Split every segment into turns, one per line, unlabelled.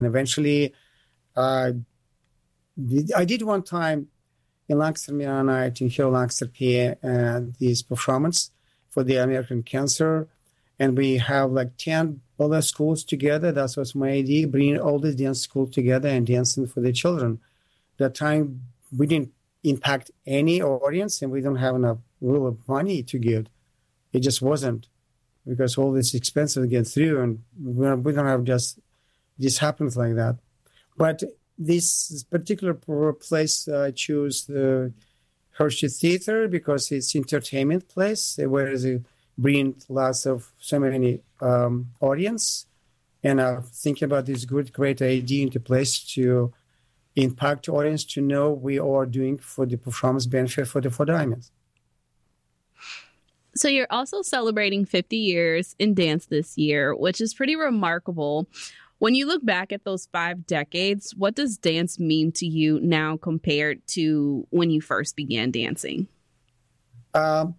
eventually, I did one time in Lancaster, Maronite, in here, Lancaster, PA, this performance for the American Cancer. And we have like 10 ballet schools together. That was my idea, bringing all the dance schools together and dancing for the children. That time, we didn't impact any audience, and we don't have enough real of money to give. It just wasn't, because all this expenses get through, and we don't have just happens like that. But this particular place, I choose the Hershey Theater because it's entertainment place where they bring lots of so many audience, and thinking about this great idea into place to impact audience to know we are doing for the performance benefit for the Four Diamonds.
So you're also celebrating 50 years in dance this year, which is pretty remarkable. When you look back at those 5 decades, what does dance mean to you now compared to when you first began dancing?
A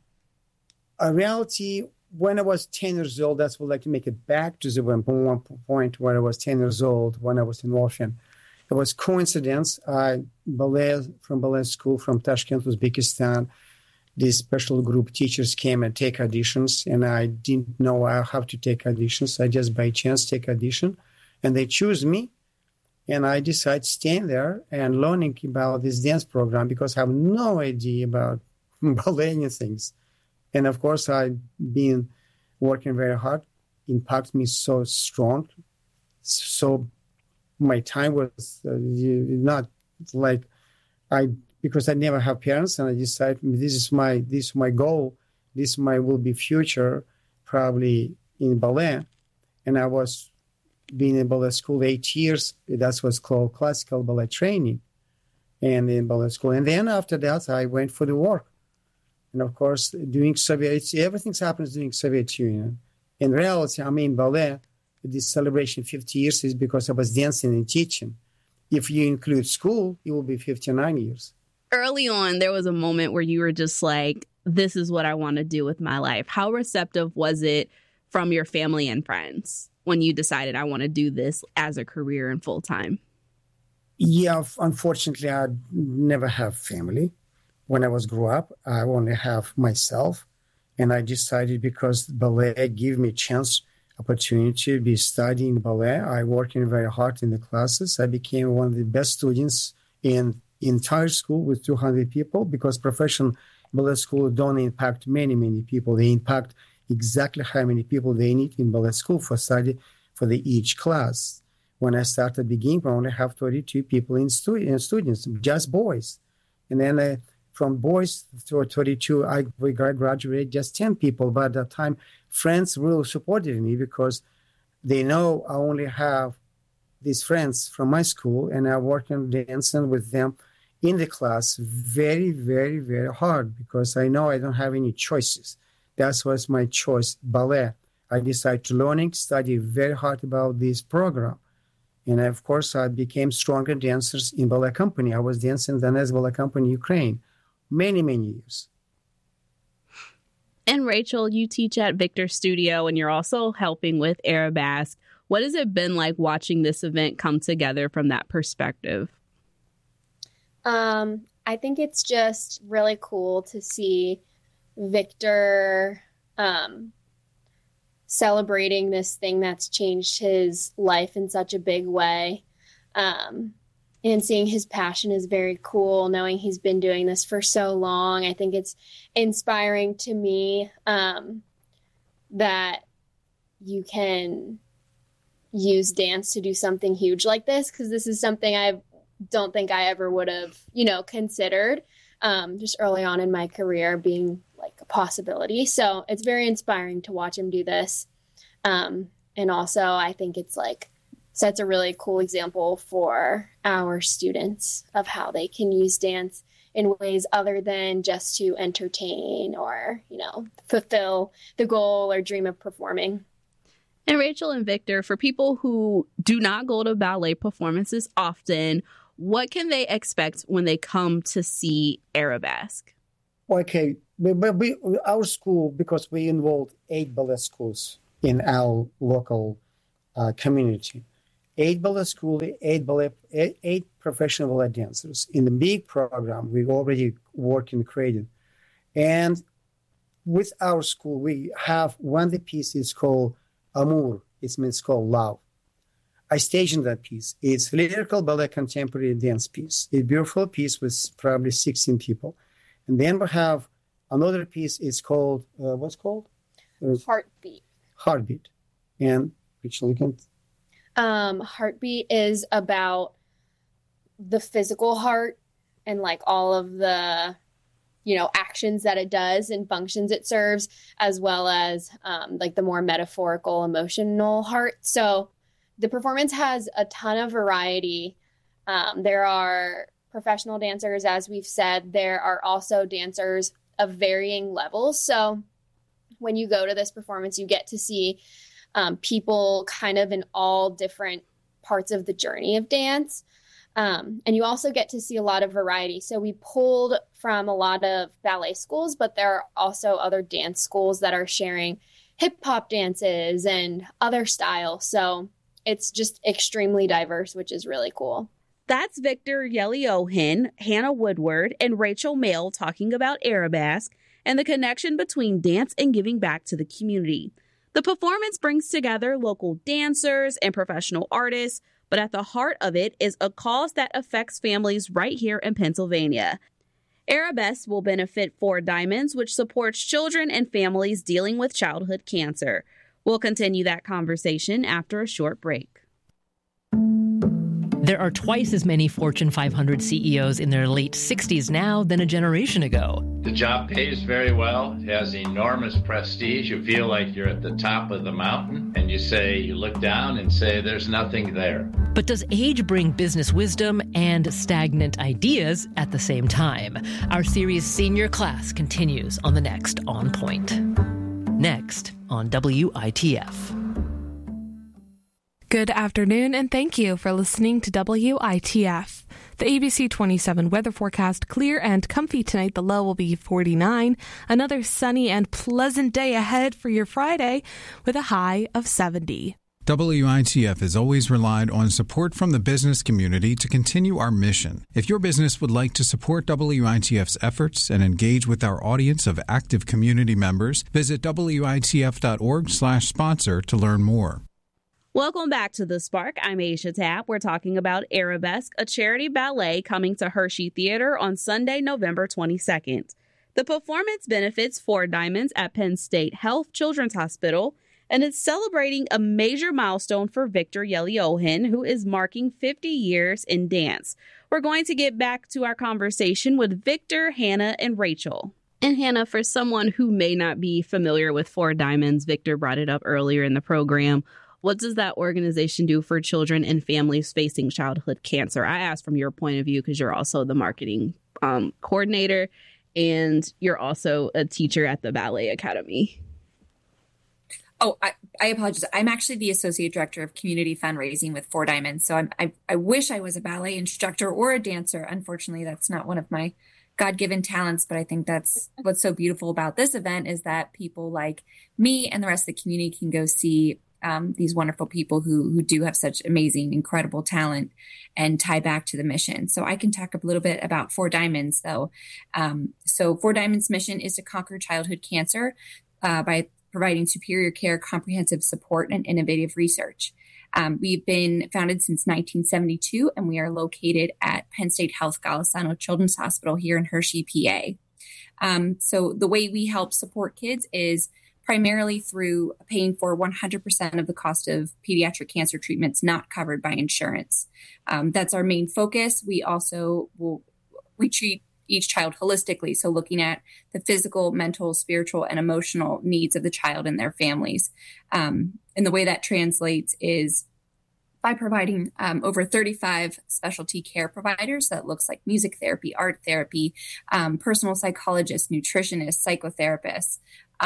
reality, when I was 10 years old, that's what I'd like to make it back to the one point where I was 10 years old when I was in Washington. It was coincidence. Ballet school from Tashkent, Uzbekistan. These special group teachers came and take auditions, and I didn't know how to take auditions. I just by chance take audition, and they choose me, and I decided staying there and learning about this dance program because I have no idea about ballet and things. And of course, I've been working very hard. Impacted me so strong. So my time was not like because I never have parents, and I decided this is my goal. This will be future, probably in ballet. And I was being in ballet school 8 years. That's what's called classical ballet training, and in ballet school. And then after that, I went for the work. And of course, doing everything happens during Soviet Union. In reality, I'm in ballet. This celebration 50 years is because I was dancing and teaching. If you include school, it will be 59 years.
Early on, there was a moment where you were just like, this is what I want to do with my life. How receptive was it from your family and friends when you decided I want to do this as a career and full time?
Yeah, unfortunately, I never have family. When I grew up, I only have myself. And I decided because ballet gave me a chance, opportunity to be studying ballet. I working very hard in the classes. I became one of the best students in entire school with 200 people because professional ballet school don't impact many people. They impact exactly how many people they need in ballet school for study for each class. When I started beginning, I only have 32 people in students, just boys. And then from boys to 32, we graduated just 10 people. But at that time, friends really supported me because they know I only have these friends from my school, and I work on dancing with them in the class very, very, very hard because I know I don't have any choices. That was my choice, ballet. I decided to study very hard about this program. And of course, I became stronger dancers in ballet company. I was dancing then as ballet company in Ukraine many years.
And Rachel, you teach at Victor Studio, and you're also helping with Arabesque. What has it been like watching this event come together from that perspective?
I think it's just really cool to see Victor celebrating this thing that's changed his life in such a big way. And seeing his passion is very cool, knowing he's been doing this for so long. I think it's inspiring to me that you can use dance to do something huge like this, because this is something I don't think I ever would have, considered just early on in my career being like a possibility. So it's very inspiring to watch him do this. And also I think it's like sets a really cool example for our students of how they can use dance in ways other than just to entertain or, fulfill the goal or dream of performing.
And Rachel and Victor, for people who do not go to ballet performances often, what can they expect when they come to see Arabesque?
Okay, our school, because we involved 8 ballet schools in our local community, 8 ballet school, eight professional ballet dancers. In the big program, we already work and created. And with our school, we have one of the pieces called Amour. It means called love. I staged that piece. It's lyrical ballet contemporary dance piece. A beautiful piece with probably 16 people. And then we have another piece. It's called, what's called?
Heartbeat.
Heartbeat. And which you can...
Heartbeat is about the physical heart and like all of the, actions that it does and functions it serves, as well as like the more metaphorical, emotional heart. So the performance has a ton of variety. There are professional dancers, as we've said. There are also dancers of varying levels. So when you go to this performance, you get to see people kind of in all different parts of the journey of dance. And you also get to see a lot of variety. So we pulled from a lot of ballet schools, but there are also other dance schools that are sharing hip hop dances and other styles. So it's just extremely diverse, which is really cool.
That's Victor Yeliohin, Hannah Woodward, and Rachel Mail talking about Arabesque and the connection between dance and giving back to the community. The performance brings together local dancers and professional artists, but at the heart of it is a cause that affects families right here in Pennsylvania. Arabesque will benefit Four Diamonds, which supports children and families dealing with childhood cancer. We'll continue that conversation after a short break.
There are twice as many Fortune 500 CEOs in their late 60s now than a generation ago.
The job pays very well, it has enormous prestige. You feel like you're at the top of the mountain, and you look down and say, there's nothing there.
But does age bring business wisdom and stagnant ideas at the same time? Our series Senior Class continues on the next On Point. Next on WITF.
Good afternoon, and thank you for listening to WITF. The ABC 27 weather forecast: clear and comfy tonight. The low will be 49. Another sunny and pleasant day ahead for your Friday with a high of 70.
WITF has always relied on support from the business community to continue our mission. If your business would like to support WITF's efforts and engage with our audience of active community members, visit WITF.org/sponsor to learn more.
Welcome back to The Spark. I'm Aisha Tapp. We're talking about Arabesque, a charity ballet coming to Hershey Theater on Sunday, November 22nd. The performance benefits Four Diamonds at Penn State Health Children's Hospital, and it's celebrating a major milestone for Victor Yeliohin, who is marking 50 years in dance. We're going to get back to our conversation with Victor, Hannah, and Rachel. And Hannah, for someone who may not be familiar with Four Diamonds, Victor brought it up earlier in the program. What does that organization do for children and families facing childhood cancer? I asked from your point of view because you're also the marketing coordinator and you're also a teacher at the Ballet Academy.
Oh, I apologize. I'm actually the associate director of community fundraising with Four Diamonds. So I wish I was a ballet instructor or a dancer. Unfortunately, that's not one of my God-given talents, but I think that's what's so beautiful about this event is that people like me and the rest of the community can go see these wonderful people who do have such amazing, incredible talent and tie back to the mission. So I can talk a little bit about Four Diamonds, though. So Four Diamonds' mission is to conquer childhood cancer by providing superior care, comprehensive support, and innovative research. We've been founded since 1972, and we are located at Penn State Health Golisano Children's Hospital here in Hershey, PA. So the way we help support kids is primarily through paying for 100% of the cost of pediatric cancer treatments not covered by insurance. That's our main focus. We also we treat each child holistically, so looking at the physical, mental, spiritual, and emotional needs of the child and their families. And the way that translates is by providing over 35 specialty care providers. That looks like music therapy, art therapy, personal psychologists, nutritionists, psychotherapists.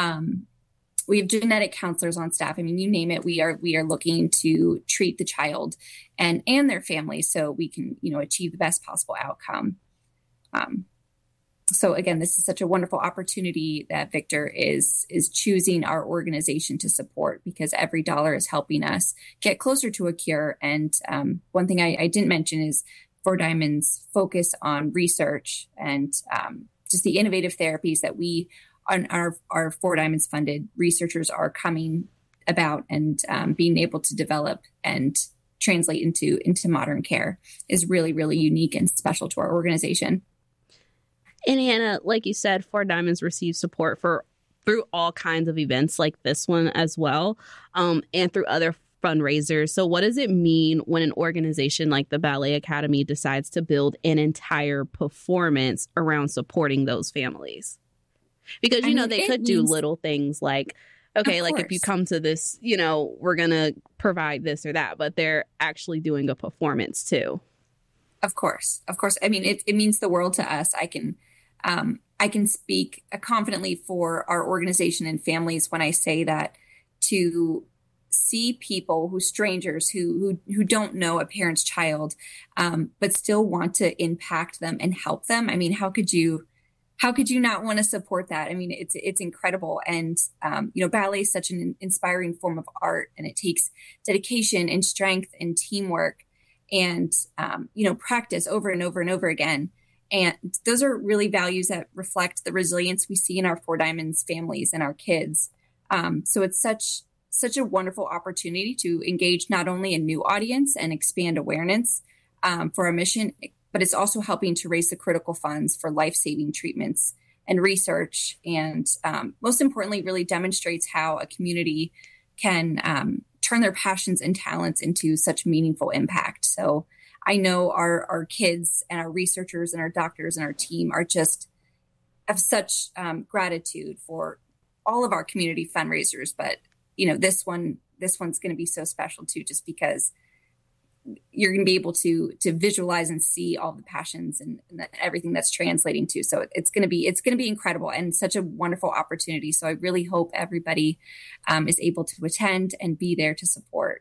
We have genetic counselors on staff. I mean, you name it. We are looking to treat the child and their family so we can, achieve the best possible outcome. So again, this is such a wonderful opportunity that Victor is choosing our organization to support, because every dollar is helping us get closer to a cure. And one thing I didn't mention is Four Diamonds' focus on research and just the innovative therapies that we on our Four Diamonds funded researchers are coming about and being able to develop and translate into modern care is really, really unique and special to our organization.
And Hannah, like you said, Four Diamonds receives support through all kinds of events like this one as well, and through other fundraisers. So what does it mean when an organization like the Ballet Academy decides to build an entire performance around supporting those families? Because, they could do little things like, okay, like if you come to this, we're going to provide this or that, but they're actually doing a performance too.
Of course. I mean, it means the world to us. I can speak confidently for our organization and families when I say that to see people strangers who don't know a parent's child, but still want to impact them and help them. I mean, how could you not want to support that? I mean, it's incredible. And, ballet is such an inspiring form of art, and it takes dedication and strength and teamwork and, practice over and over and over again. And those are really values that reflect the resilience we see in our Four Diamonds families and our kids. So it's such a wonderful opportunity to engage not only a new audience and expand awareness for our mission, but it's also helping to raise the critical funds for life-saving treatments and research. And most importantly, really demonstrates how a community can turn their passions and talents into such meaningful impact. So I know our kids and our researchers and our doctors and our team are just have such gratitude for all of our community fundraisers. But, this one's going to be so special too, just because you're going to be able to visualize and see all the passions and everything that's translating to. So it's going to be incredible and such a wonderful opportunity. So I really hope everybody is able to attend and be there to support.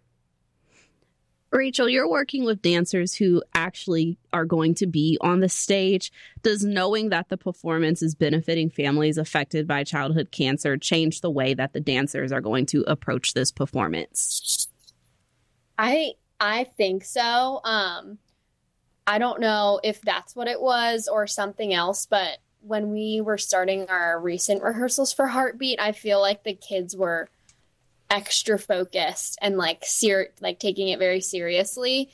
Rachel, you're working with dancers who actually are going to be on the stage. Does knowing that the performance is benefiting families affected by childhood cancer change the way that the dancers are going to approach this performance?
I think so. I don't know if that's what it was or something else, but when we were starting our recent rehearsals for Heartbeat, I feel like the kids were extra focused and taking it very seriously.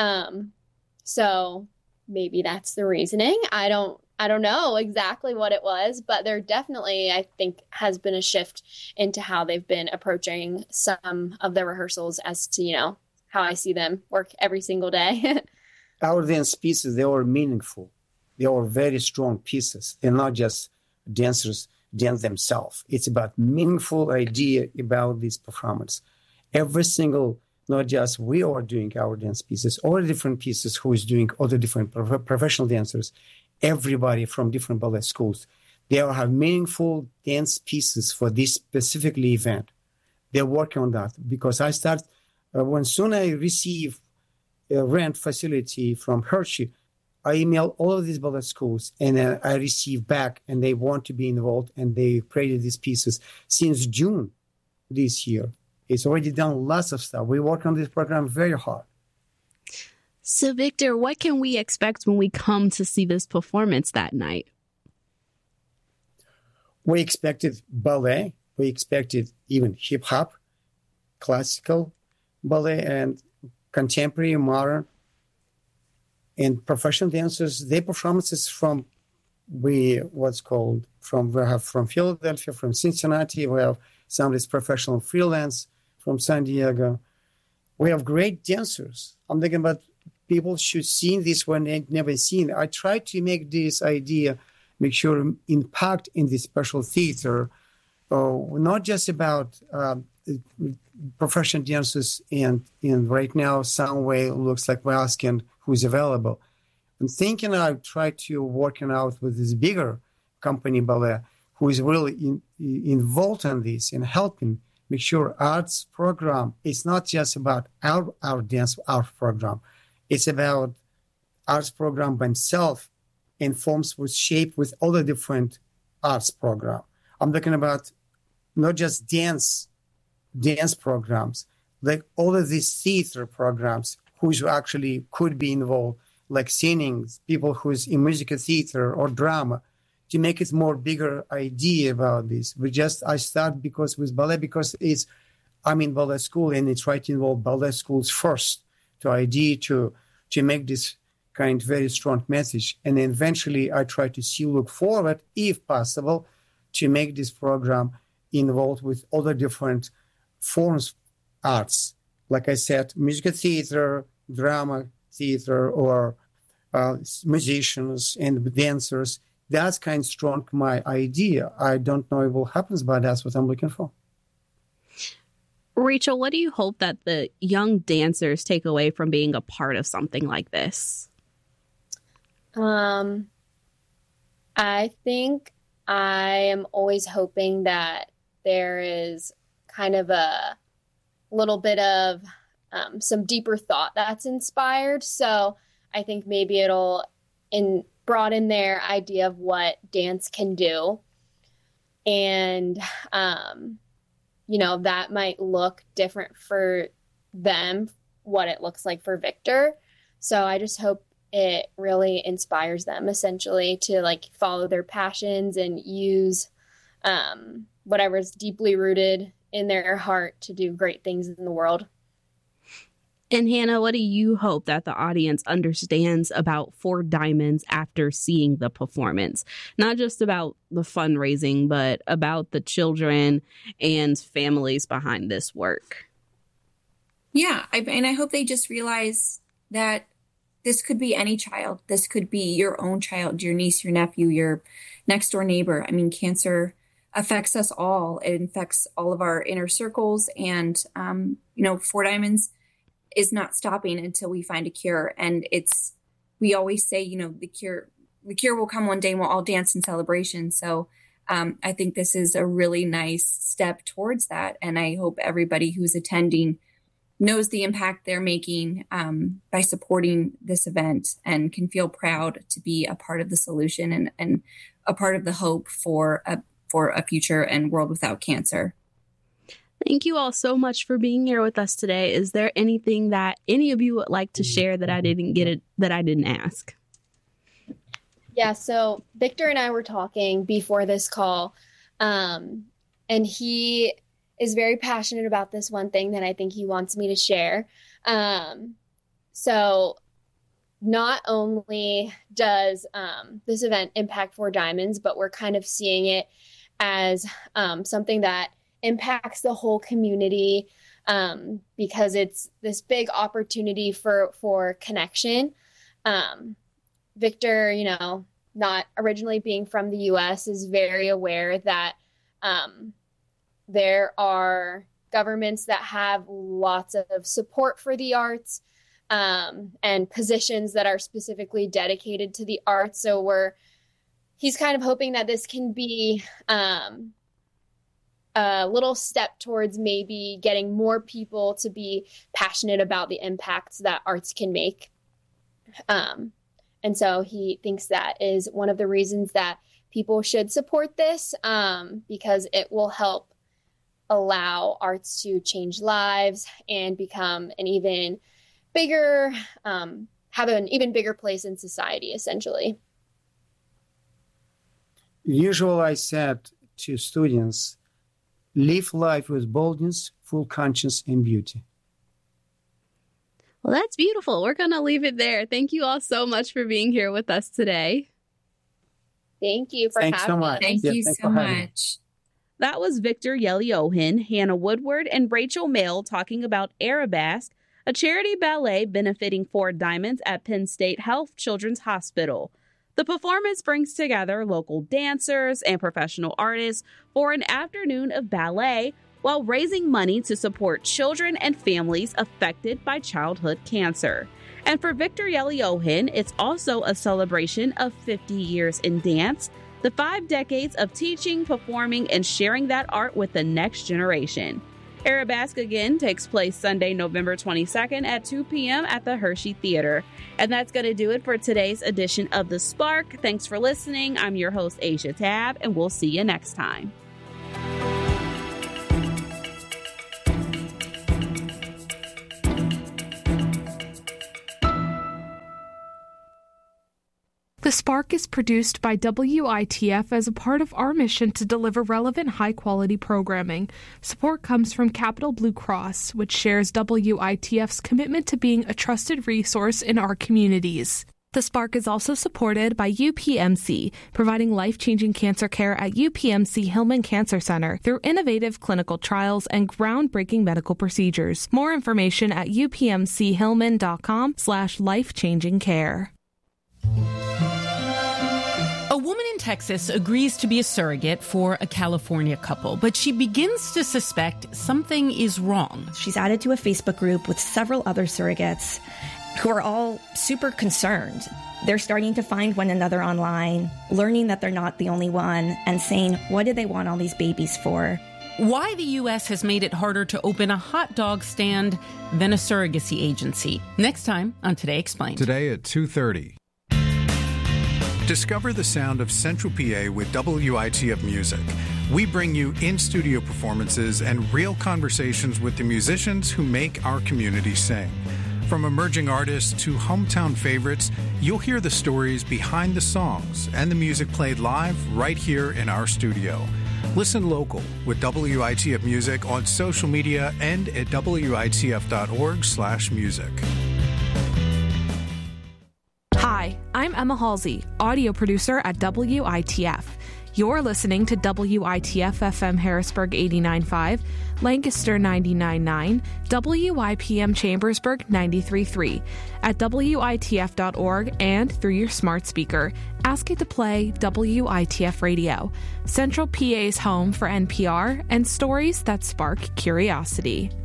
So maybe that's the reasoning. I don't know exactly what it was, but there definitely, I think, has been a shift into how they've been approaching some of the rehearsals as to, how I see them work every single day.
Our dance pieces, they were meaningful. They were very strong pieces. They're not just dancers dance themselves. It's about meaningful idea about this performance. Every single, not just we are doing our dance pieces, all the different pieces who is doing all the different professional dancers, everybody from different ballet schools, they all have meaningful dance pieces for this specifically event. They're working on that because I start, when soon I receive a rent facility from Hershey, I email all of these ballet schools and I receive back and they want to be involved and they created these pieces since June this year. It's already done lots of stuff. We work on this program very hard.
So Victor, what can we expect when we come to see this performance that night?
We expected ballet. We expected even hip hop, classical ballet and contemporary, modern. And professional dancers, their performances we have from Philadelphia, from Cincinnati, we have some of these professional freelance from San Diego. We have great dancers. I'm thinking about people should see this when they've never seen it. I try to make this idea, make sure impact in this special theater, not just about professional dancers and right now some way looks like we're asking who's available. I'm thinking I try to working out with this bigger company ballet who is really involved in this and helping make sure arts program is not just about our dance art program. It's about arts program by itself and forms was shaped with all the different arts program. I'm talking about not just dance programs, like all of these theater programs, who actually could be involved, like singing, people who's in musical theater or drama, to make it more bigger idea about this. I start with ballet because I'm in ballet school and I try to involve ballet schools first to make this kind of very strong message. And then eventually I try to look forward, if possible, to make this program involved with other different forms arts. Like I said, musical theater, drama theater, or musicians and dancers. That's kind of strong my idea. I don't know if it will happen, but that's what I'm looking for.
Rachel, what do you hope that the young dancers take away from being a part of something like this?
I think I am always hoping that there is kind of a little bit of some deeper thought that's inspired. So I think maybe it'll broaden their idea of what dance can do. And, that might look different for them, what it looks like for Victor. So I just hope it really inspires them essentially to follow their passions and use whatever's deeply rooted in their heart to do great things in the world.
And Hannah, what do you hope that the audience understands about Four Diamonds after seeing the performance? Not just about the fundraising, but about the children and families behind this work.
Yeah, I hope they just realize that this could be any child. This could be your own child, your niece, your nephew, your next door neighbor. Cancer affects us all. It affects all of our inner circles. And, Four Diamonds is not stopping until we find a cure. And we always say, the cure will come one day and we'll all dance in celebration. So I think this is a really nice step towards that. And I hope everybody who's attending knows the impact they're making by supporting this event and can feel proud to be a part of the solution and a part of the hope for a future and world without cancer.
Thank you all so much for being here with us today. Is there anything that any of you would like to share that I didn't ask?
Yeah, so Victor and I were talking before this call, and he is very passionate about this one thing that I think he wants me to share. So not only does this event impact Four Diamonds, but we're kind of seeing it as something that impacts the whole community because it's this big opportunity for connection. Victor, not originally being from the U.S., is very aware that there are governments that have lots of support for the arts and positions that are specifically dedicated to the arts. So he's kind of hoping that this can be a little step towards maybe getting more people to be passionate about the impacts that arts can make. And so he thinks that is one of the reasons that people should support this because it will help allow arts to change lives and become an even bigger, have an even bigger place in society, essentially.
Usually I said to students, live life with boldness, full conscience, and beauty.
Well, that's beautiful. We're going to leave it there. Thank you all so much for being here with us today.
Thank you for having me.
Thank you so much.
That was Victor Yeliohin, Hannah Woodward, and Rachel Mail talking about Arabesque, a charity ballet benefiting Four Diamonds at Penn State Health Children's Hospital. The performance brings together local dancers and professional artists for an afternoon of ballet while raising money to support children and families affected by childhood cancer. And for Victor Yeliohin, it's also a celebration of 50 years in dance, the 5 decades of teaching, performing, and sharing that art with the next generation. Arabesque again takes place Sunday, November 22nd at 2 p.m. at the Hershey Theater. And that's going to do it for today's edition of The Spark. Thanks for listening. I'm your host, Asia Tab, and we'll see you next time.
The Spark is produced by WITF as a part of our mission to deliver relevant, high-quality programming. Support comes from Capital Blue Cross, which shares WITF's commitment to being a trusted resource in our communities. The Spark is also supported by UPMC, providing life-changing cancer care at UPMC Hillman Cancer Center through innovative clinical trials and groundbreaking medical procedures. More information at upmchillman.com/life-changing-care.
A woman in Texas agrees to be a surrogate for a California couple, but she begins to suspect something is wrong.
She's added to a Facebook group with several other surrogates who are all super concerned. They're starting to find one another online, learning that they're not the only one, and saying, what do they want all these babies for?
Why the U.S. has made it harder to open a hot dog stand than a surrogacy agency. Next time on Today Explained.
Today at 2:30. Discover the sound of Central PA with WITF Music. We bring you in-studio performances and real conversations with the musicians who make our community sing. From emerging artists to hometown favorites, you'll hear the stories behind the songs and the music played live right here in our studio. Listen local with WITF Music on social media and at witf.org/music.
Hi, I'm Emma Halsey, audio producer at WITF. You're listening to WITF-FM Harrisburg 89.5, Lancaster 99.9, WIPM Chambersburg 93.3, at WITF.org and through your smart speaker. Ask it to play WITF Radio, Central PA's home for NPR and stories that spark curiosity.